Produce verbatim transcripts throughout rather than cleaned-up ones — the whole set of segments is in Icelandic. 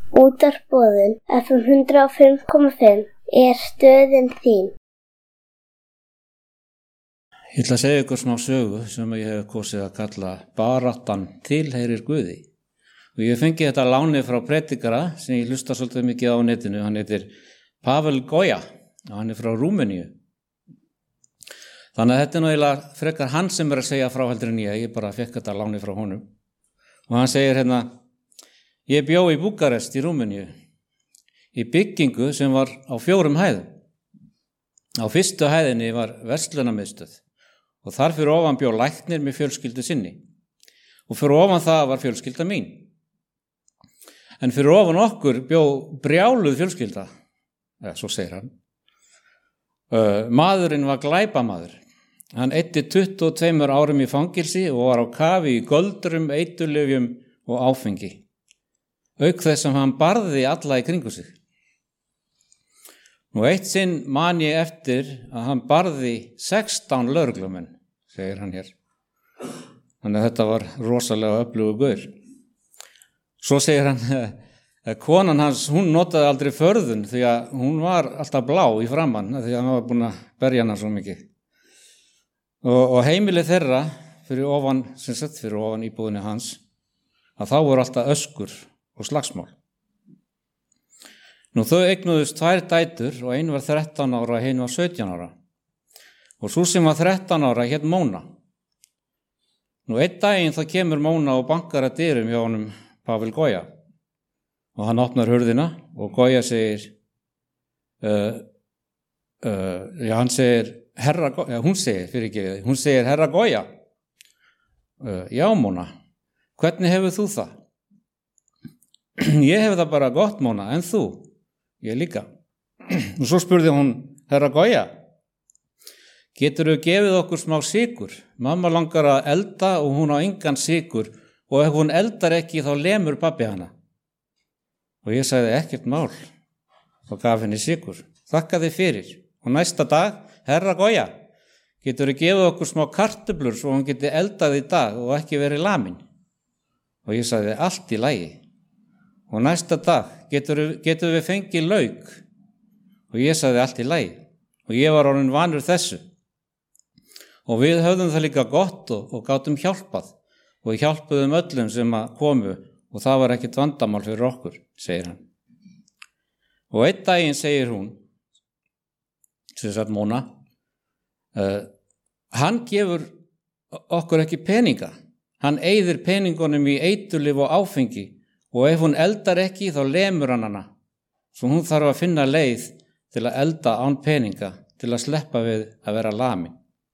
Útvarpsboðun F M hundrað og fimm komma fimm er stöðin þín. Ég ætla að segja ykkur smá sögu sem ég hef kosið að kalla Baráttan tilheyrir Guði. Og ég fengi þetta láni frá predikara sem ég hlusta svolítið mikið á netinu. Hann heitir Pavel Goja og hann er frá Rúmeníu. Þannig að þetta er náttúrulega frekar hann sem er að segja frá heldur en ég. Ég bara fekk þetta láni frá honum. Og hann segir hérna, ég bjó í Búkarest í Rúmeníu í byggingu sem var á fjórum hæðum. Á fyrstu hæðinni var verslunarmiðstöð. Og þar fyrir ofan bjó læknir með fjölskyldu sinni. Og fyrir ofan það var fjölskylda mín. En fyrir ofan okkur bjó brjáluð fjölskylda. Ja, svo segir hann. Uh, maðurinn var glæpamaður. Hann eyddi tuttugu og tveimur árum í fangilsi og var á kafi í göldrum, eiturlyfjum og áfengi. Auk þess sem hann barði alla í kringu sig. Nú eitt sinn man ég eftir að hann barði sextán lögreglumenn, segir hann hér. Þannig að þetta var rosalega öflugur gaur. Svo segir hann að konan hans, hún notaði aldrei förðun því að hún var alltaf blá í framann því að hann var búin að berja hana svo mikið. Og, og heimilið þeirra fyrir ofan, sem sett fyrir ofan íbúðinni hans, að þá voru alltaf öskur og slagsmál. Nú þau eignuðust tvær dætur og ein var þrettán ára og hin var sautján ára. Og sú sem var þrettán ára hét Móna. Nú einn daginn þá kemur Móna og bankar að dyrum hjá honum Pavel Goja. Og hann opnar hurðina og Goja segir, uh, uh, já hann segir, herra Goja, hún segir, fyrir ekki, hún segir herra Goja. Uh, já Móna, hvernig hefur þú það? Ég hef það bara gott Móna, en þú? Ég líka. Og svo spurði hún, herra Goja, getur þú gefið okkur smá sykur? Mamma langar að elda og hún á engan sykur og ef hún eldar ekki þá lemur pabbi hana. Og ég sagði ekkert mál og gaf henni sykur. Þakka þið fyrir. Og næsta dag, herra Goja, getur þú gefið okkur smá kartöflur svo hún geti eldað í dag og ekki verið lamin? Og ég sagði allt í lagi. Og næsta dag getur, getur við fengið lauk og ég sagði allt í lagi og ég var orðinn vanur þessu og við höfðum það líka gott og, og gátum hjálpað og við hjálpuðum öllum sem að komu og það var ekkert vandamál fyrir okkur, segir hann. Og einn daginn segir hún, sem sagt Móna, uh, hann gefur okkur ekki peninga, hann eyðir peningunum í eiturlyf og áfengi og ef hún eldar ekki þá lemur hann hana. Svo hún þarf að finna leið til að elda án peninga til að sleppa við að vera lamin.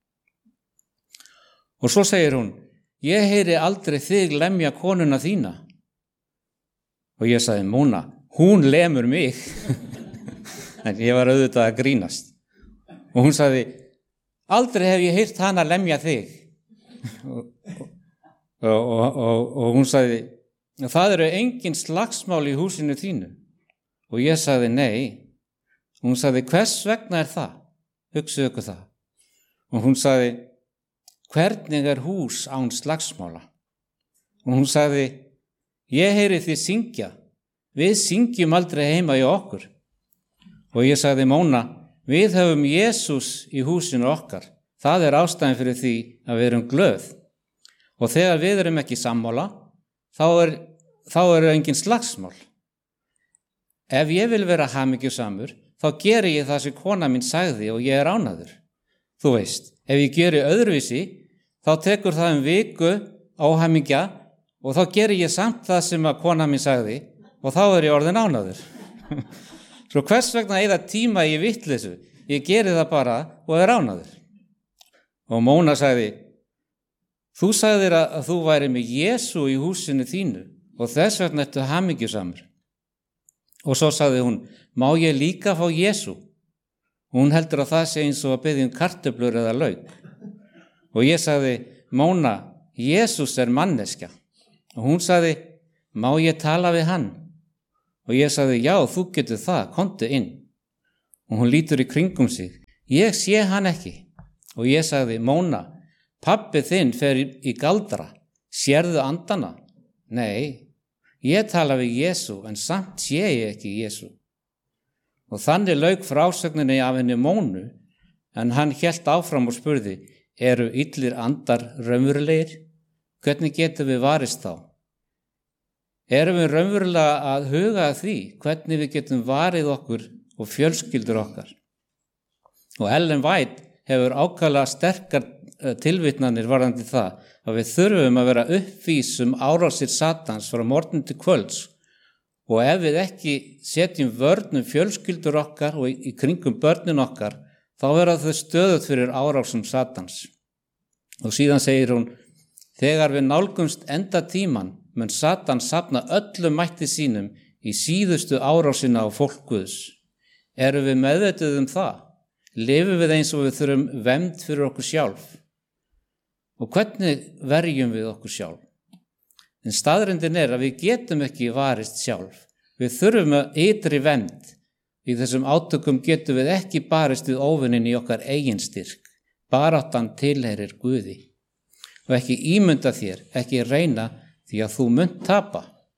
Og svo segir hún, ég heyri aldrei þig lemja konuna þína. Og ég sagði, Móna, hún lemur mig. En ég var auðvitað að grínast. Og hún sagði, aldrei hef ég heyrt hana lemja þig. og, og, og, og, og hún sagði, það eru engin slagsmál í húsinu þínu. Og ég sagði nei. Hún sagði, hvers vegna er það? Hugsaðu ykkur það. Og hún sagði, hvernig er hús án slagsmála? Og hún sagði, ég heyri þið syngja. Við syngjum aldrei heima í okkur. Og ég sagði, Móna, við höfum Jesús í húsinu okkar. Það er ástæðan fyrir því að við erum glöð. Og þegar við erum ekki sammála, þá er, þá er engin slagsmál. Ef ég vil vera hamingjusamur, þá geri ég það sem kona mín sagði og ég er ánægður. Þú veist, ef ég geri öðruvísi, þá tekur það um viku óhamingja og þá geri ég samt það sem að kona mín sagði og þá er ég orðin ánægður. Svo hvers vegna eyða tíma í vitleysu? Ég geri það bara og er ánægður. Og Móna sagði, þú sagðir að þú væri með Jesú í húsinu þínu og þess vegna ertu hamingjusamur. Og svo sagði hún, má ég líka fá Jesú? Hún heldur að það sé eins og að biðja um kartöflur eða lauk. Og ég sagði, Móna, Jesús er manneskja. Og hún sagði, má ég tala við hann? Og ég sagði, já, þú getur það, komdu inn. Og hún lítur í kringum sig, ég sé hann ekki. Og ég sagði, Móna, pabbi þinn fer í galdra, sérðu andana? Nei, Ég tala við Jesú en samt sé ég ekki Jesú. Og þannig lauk frásögninni af henni Mónu, en hann hélt áfram og spurði, eru illir andar raunverulegir? Hvernig getum við varist þá? Erum við raunverulega að huga að því hvernig við getum varið okkur og fjölskyldur okkar? Og Ellen White hefur ákaflega sterkar tilvitnanir varðandi það að við þurfum að vera uppvísum árásir Satans frá morgni til kvölds, og ef við ekki setjum vörn um fjölskyldur okkar og í kringum börnin okkar, þá verða þau stöðugt fyrir árásum Satans. Og síðan segir hún, þegar við nálgumst enda tíman mun Satan safna öllum mætti sínum í síðustu árásina á fólk Guðs. Erum við meðvituð um það? Lifum við eins og við þurfum vernd fyrir okkur sjálf? Og hvernig verjum við okkur sjálf? En staðreyndin er að við getum ekki varist sjálf. Við þurfum að ytri vernd. Í þessum átökum getum við ekki barist við óvinnin í okkar eigin styrk. Baráttan tilheyrir Guði. Og ekki ímynda þér, ekki reyna því að þú munt tapa.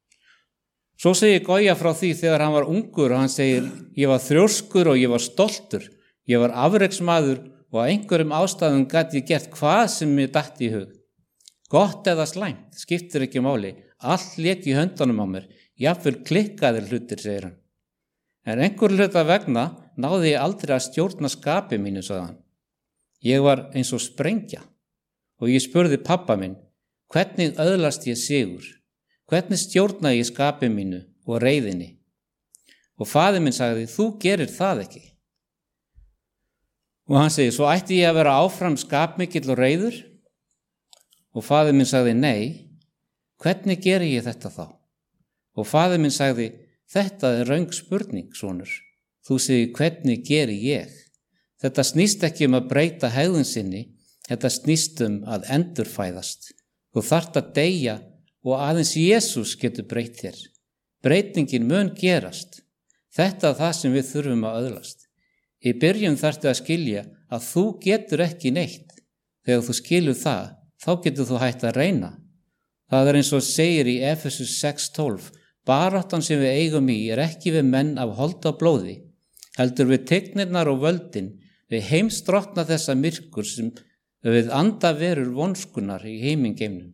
Svo segir Goya frá því þegar hann var ungur og hann segir, ég var þrjóskur og ég var stoltur, ég var afreksmaður og að einhverjum ástæðum gat ég gert hvað sem mér datt í hug. Gott eða slæmt, skiptir ekki máli, allt lék í höndunum á mér, jafnvel klikkaðir hlutir, segir hann. En einhver hluta vegna náði ég aldrei að stjórna skapi mínu, sagði hann. Ég var eins og sprengja og ég spurði pappa minn, hvernig öðlast ég sigur? Hvernig stjórna ég skapi mínu og reiðinni? Og faðir minn sagði, þú gerir það ekki. Og hann segi, svo ætti ég að vera áfram skapmikill og reiður? Og faðir minn sagði, nei, hvernig geri ég þetta þá? Og faðir minn sagði, þetta er röng spurning, sonur. Þú segir, hvernig geri ég? Þetta snýst ekki um að breyta hegðun sinni, þetta snýst um að endurfæðast. Þú þarft að deyja og aðeins Jesús getur breytt þér. Breytingin mun gerast. Þetta er það sem við þurfum að öðlast. Í byrjun þarftu að skilja að þú getur ekki neitt. Þegar þú skilur það, þá getur þú hægt að reyna. Það er eins og segir í Efesus sex tólf, baráttan sem við eigum í er ekki við menn af holdi og blóði, heldur við tignirnar og völdin, við heimsdrottna þessa myrkur sem við anda verur vonskunar í heimingeimnum.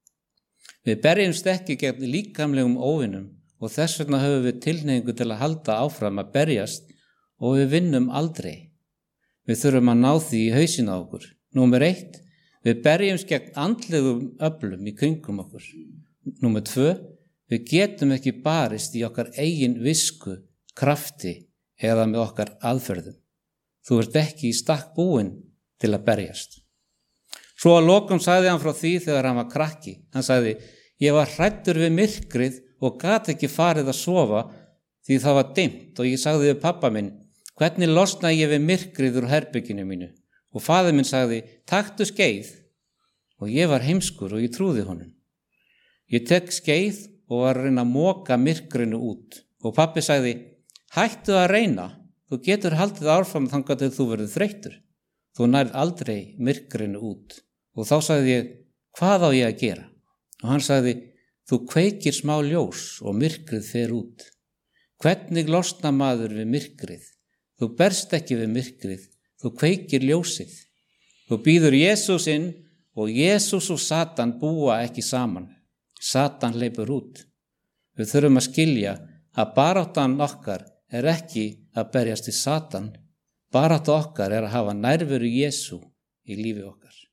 Við berjumst ekki gegn líkamlegum óvinum og þess vegna höfum við tilhneigingu til að halda áfram að berjast og við vinnum aldrei. Við þurfum að ná því í hausinn á okkur. Númer eitt, við berjumst gegn andlegum öflum í kringum okkur. Númer tvö, við getum ekki barist í okkar eigin visku, krafti eða með okkar aðferðum. Þú ert ekki í stakk búinn til að berjast. Svo að lokum sagði hann frá því þegar hann var krakki. Hann sagði, ég var hræddur við myrkrið og gat ekki farið að sofa því það var dimmt og ég sagði við pappa minn, hvernig losna ég við myrkrið úr herbygginu mínu? Og faðir minn sagði, taktu skeið. Og ég var heimskur og ég trúði honum. Ég tek skeið og var að reyna að moka myrkrinu út. Og pappi sagði, hættu að reyna. Þú getur haldið áfram þangað til þú verður þreyttur. Þú nærð aldrei myrkrinu út. Og þá sagði ég, hvað á ég að gera? Og hann sagði, þú kveikir smá ljós og myrkrið fer út. Hvernig losna maður við myrkrið? Þú berst ekki við myrkrið, þú kveikir ljósið. Þú býður Jesús inn og Jesús og Satan búa ekki saman. Satan hleypur út. Við þurfum að skilja að baráttan okkar er ekki að berjast í Satan. Barátta okkar er að hafa nærveru Jesú í lífi okkar.